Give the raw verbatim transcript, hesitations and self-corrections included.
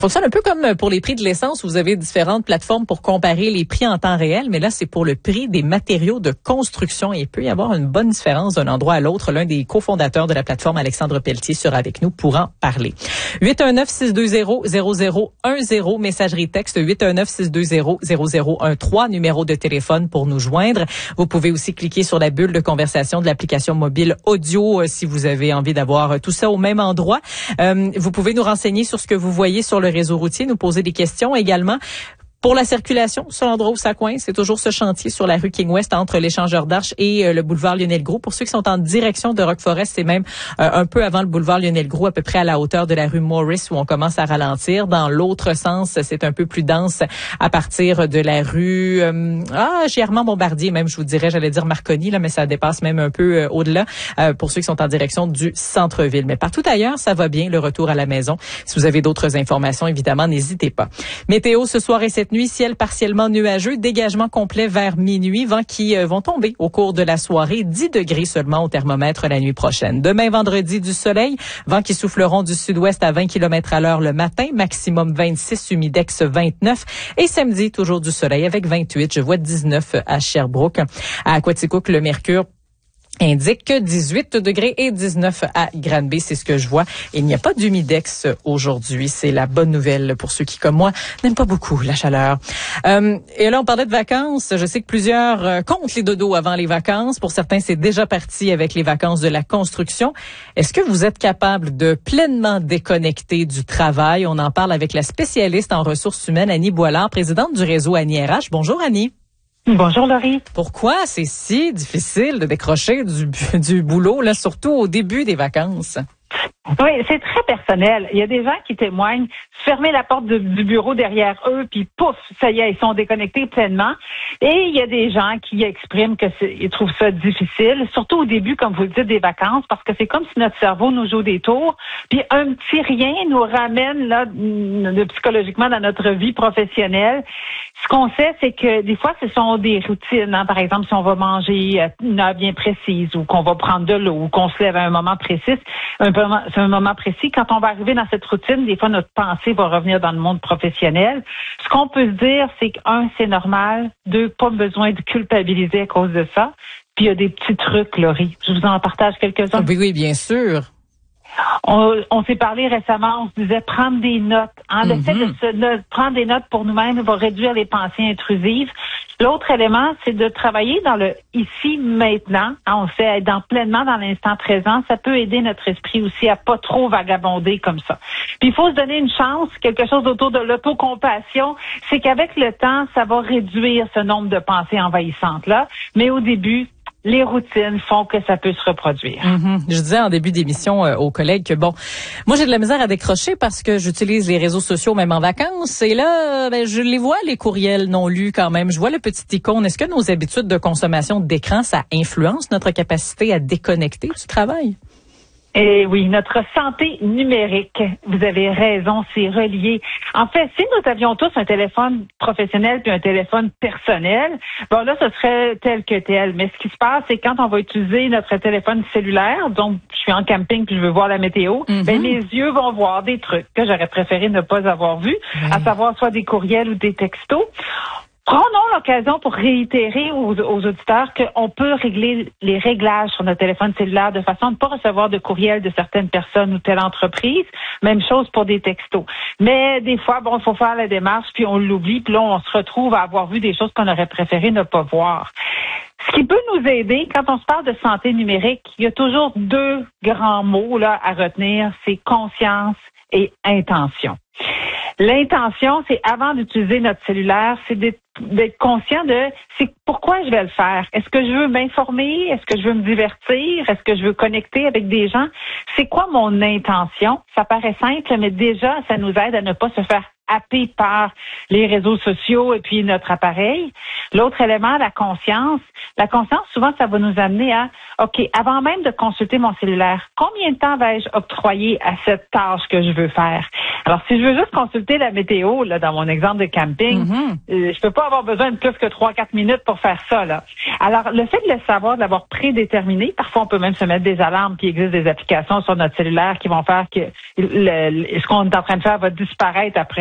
Fonctionne un peu comme pour les prix de l'essence. Vous avez différentes plateformes pour comparer les prix en temps réel, mais là, c'est pour le prix des matériaux de construction. Et il peut y avoir une bonne différence d'un endroit à l'autre. L'un des cofondateurs de la plateforme, Alexandre Pelletier, sera avec nous pour en parler. huit un neuf, six deux zéro, zéro zéro un zéro, messagerie texte huit un neuf, six deux zéro, zéro zéro un trois, numéro de téléphone pour nous joindre. Vous pouvez aussi cliquer sur la bulle de conversation de l'application mobile audio euh, si vous avez envie d'avoir tout ça au même endroit. Euh, vous pouvez nous renseigner sur ce que vous voyez sur le réseau routier, nous poser des questions également. Pour la circulation, sur l'endroit où ça coince, c'est toujours ce chantier sur la rue King West entre l'échangeur d'Arches et euh, le boulevard Lionel-Groulx. Pour ceux qui sont en direction de Rock-Forest, c'est même euh, un peu avant le boulevard Lionel-Groulx, à peu près à la hauteur de la rue Morris, où on commence à ralentir. Dans l'autre sens, c'est un peu plus dense à partir de la rue euh, ah, Germain-Bombardier, même je vous dirais, j'allais dire Marconi, là, mais ça dépasse même un peu euh, au-delà euh, pour ceux qui sont en direction du centre-ville. Mais partout ailleurs, ça va bien, le retour à la maison. Si vous avez d'autres informations, évidemment, n'hésitez pas. Météo ce soir et cette nuit, ciel partiellement nuageux, dégagement complet vers minuit, vents qui euh, vont tomber au cours de la soirée, dix degrés seulement au thermomètre la nuit prochaine. Demain, vendredi, du soleil, vents qui souffleront du sud-ouest à vingt kilomètres à l'heure le matin, maximum vingt-six, humidex vingt-neuf, et samedi, toujours du soleil avec vingt-huit, je vois dix-neuf à Sherbrooke. À Aquaticook, le mercure indique dix-huit degrés et dix-neuf à Granby, c'est ce que je vois. Il n'y a pas d'humidex aujourd'hui, c'est la bonne nouvelle pour ceux qui, comme moi, n'aiment pas beaucoup la chaleur. Euh, et là, on parlait de vacances. Je sais que plusieurs euh, comptent les dodos avant les vacances. Pour certains, c'est déjà parti avec les vacances de la construction. Est-ce que vous êtes capable de pleinement déconnecter du travail? On en parle avec la spécialiste en ressources humaines, Annie Boilard, présidente du réseau Annie R H. Bonjour, Annie. Bonjour Laurie. Pourquoi c'est si difficile de décrocher du, du boulot, là, surtout au début des vacances? Oui, c'est très personnel. Il y a des gens qui témoignent, fermer la porte de, du bureau derrière eux, puis pouf, ça y est, ils sont déconnectés pleinement. Et il y a des gens qui expriment que c'est, ils trouvent ça difficile, surtout au début, comme vous le dites, des vacances, parce que c'est comme si notre cerveau nous joue des tours, puis un petit rien nous ramène là de, psychologiquement dans notre vie professionnelle. Ce qu'on sait, c'est que des fois, ce sont des routines. Hein. Par exemple, si on va manger à une heure bien précise, ou qu'on va prendre de l'eau, ou qu'on se lève à un moment précis, un peu, c'est un moment précis. Quand on va arriver dans cette routine, des fois, notre pensée va revenir dans le monde professionnel. Ce qu'on peut se dire, c'est que, un, c'est normal. Deux, pas besoin de culpabiliser à cause de ça. Puis, il y a des petits trucs, Laurie. Je vous en partage quelques-uns. Oui, oui, bien sûr. On, on s'est parlé récemment, on se disait prendre des notes. Hein, le mm-hmm. fait de, se, de prendre des notes pour nous-mêmes va réduire les pensées intrusives. L'autre élément, c'est de travailler dans le ici, maintenant. Hein, on sait être dans, pleinement dans l'instant présent. Ça peut aider notre esprit aussi à pas trop vagabonder comme ça. Puis il faut se donner une chance, quelque chose autour de l'autocompassion. C'est qu'avec le temps, ça va réduire ce nombre de pensées envahissantes-là. Mais au début, les routines font que ça peut se reproduire. Mm-hmm. Je disais en début d'émission euh, aux collègues que, bon, moi, j'ai de la misère à décrocher parce que j'utilise les réseaux sociaux même en vacances. Et là, ben, je les vois, les courriels non lus quand même. Je vois le petit icône. Est-ce que nos habitudes de consommation d'écran, ça influence notre capacité à déconnecter du travail? Et oui, notre santé numérique, vous avez raison, c'est relié. En fait, si nous avions tous un téléphone professionnel puis un téléphone personnel, bon là, ce serait tel que tel. Mais ce qui se passe, c'est quand on va utiliser notre téléphone cellulaire, donc je suis en camping puis je veux voir la météo, mm-hmm. ben mes yeux vont voir des trucs que j'aurais préféré ne pas avoir vus, oui. à savoir soit des courriels ou des textos. Prenons l'occasion pour réitérer aux, aux auditeurs qu'on peut régler les réglages sur notre téléphone cellulaire de façon à ne pas recevoir de courriels de certaines personnes ou telle entreprise. Même chose pour des textos. Mais des fois, bon, il faut faire la démarche, puis on l'oublie, puis là, on se retrouve à avoir vu des choses qu'on aurait préféré ne pas voir. Ce qui peut nous aider, quand on se parle de santé numérique, il y a toujours deux grands mots là à retenir, c'est conscience et intention. L'intention, c'est avant d'utiliser notre cellulaire, c'est d'être, d'être conscient de c'est pourquoi je vais le faire. Est-ce que je veux m'informer? Est-ce que je veux me divertir? Est-ce que je veux connecter avec des gens? C'est quoi mon intention? Ça paraît simple, mais déjà, ça nous aide à ne pas se faire happé par les réseaux sociaux et puis notre appareil. L'autre élément, la conscience. La conscience, souvent, ça va nous amener à, OK, avant même de consulter mon cellulaire, combien de temps vais-je octroyer à cette tâche que je veux faire? Alors, si je veux juste consulter la météo, là, dans mon exemple de camping, mm-hmm. euh, je peux pas avoir besoin de plus que trois quatre minutes pour faire ça, là. Alors, le fait de le savoir, de l'avoir prédéterminé, parfois on peut même se mettre des alarmes, puis il existe des applications sur notre cellulaire qui vont faire que le, le, ce qu'on est en train de faire va disparaître après